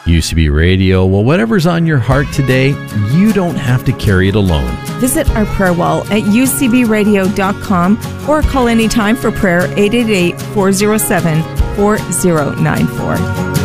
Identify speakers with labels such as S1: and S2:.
S1: UCB Radio. Well, whatever's on your heart today, you don't have to carry it alone.
S2: Visit our prayer wall at ucbradio.com or call anytime for prayer 888-407-4094.